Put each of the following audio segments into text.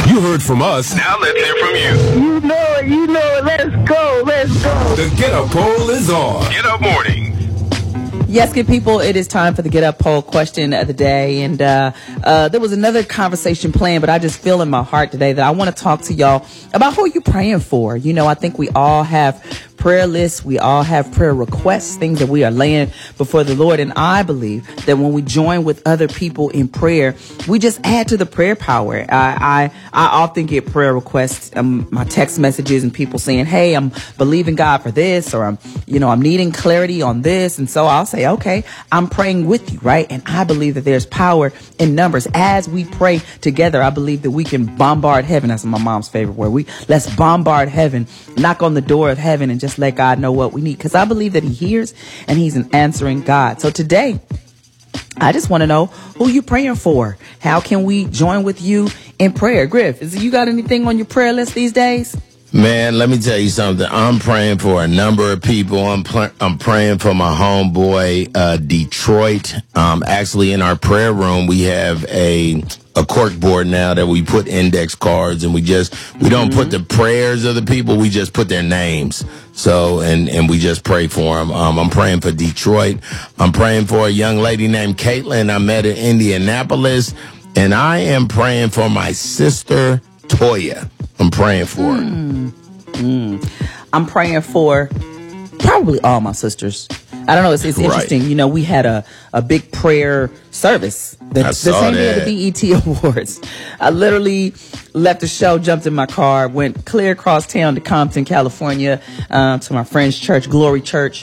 You heard from us. Now let's hear from you. You know it. Let's go. The Get Up Poll is on. Get Up Morning. Yes, good people, it is time for the Get Up Poll question of the day. And there was another conversation planned, but I just feel in my heart today that I want to talk to y'all about who you're praying for. You know, I think we all have prayer lists. We all have prayer requests, things that we are laying before the Lord. And I believe that when we join with other people in prayer, we just add to the prayer power. I often get prayer requests, my text messages, and people saying, hey, I'm believing God for this, or I'm needing clarity on this. And so I'll say, okay, I'm praying with you, right? And I believe that there's power in numbers. As we pray together, I believe that we can bombard heaven. That's my mom's favorite word. Let's bombard heaven, knock on the door of heaven, and just let God know what we need. Because I believe that he hears and he's an answering God. So today, I just want to know who you praying for. How can we join with you in prayer? Griff, you got anything on your prayer list these days? Man, let me tell you something. I'm praying for a number of people. I'm praying for my homeboy, Detroit. Actually, in our prayer room, we have a cork board now that we put index cards, and we don't put the prayers of the people. We just put their names. So, and we just pray for them. I'm praying for Detroit. I'm praying for a young lady named Caitlin I met in Indianapolis. And I am praying for my sister, Toya. I'm praying for her. I'm praying for probably all my sisters. I don't know. It's interesting. You know, we had a big prayer service the same day of the BET Awards. I literally left the show, jumped in my car, went clear across town to Compton, California, to my friend's church, Glory Church,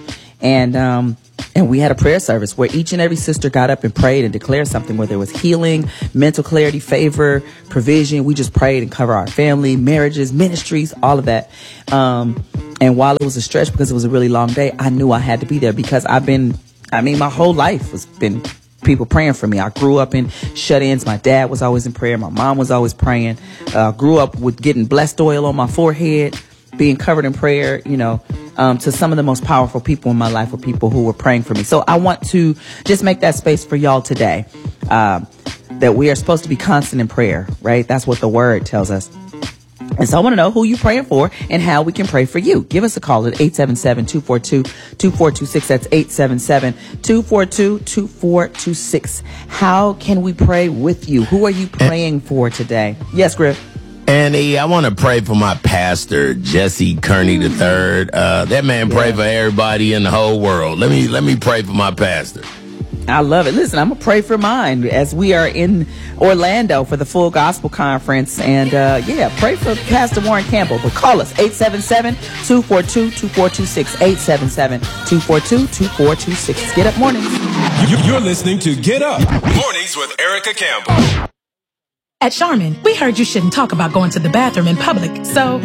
and we had a prayer service where each and every sister got up and prayed and declared something, whether it was healing, mental clarity, favor, provision. We just prayed and covered our family, marriages, ministries, all of that. And while it was a stretch because it was a really long day, I knew I had to be there because my whole life has been people praying for me. I grew up in shut-ins. My dad was always in prayer. My mom was always praying. Grew up with getting blessed oil on my forehead, being covered in prayer, to some of the most powerful people in my life were people who were praying for me. So I want to just make that space for y'all today, that we are supposed to be constant in prayer, right? That's what the word tells us. And so I want to know who you're praying for and how we can pray for you. Give us a call at 877-242-2426. That's 877-242-2426. How can we pray with you? Who are you praying for today? Yes, Griff. Annie, I want to pray for my pastor, Jesse Kearney III. That man prayed for everybody in the whole world. Let me pray for my pastor. I love it. Listen, I'm going to pray for mine as we are in Orlando for the Full Gospel Conference. And, pray for Pastor Warren Campbell. But call us, 877-242-2426, 877-242-2426. Get Up Mornings. You're listening to Get Up Mornings with Erica Campbell. At Charmin, we heard you shouldn't talk about going to the bathroom in public, so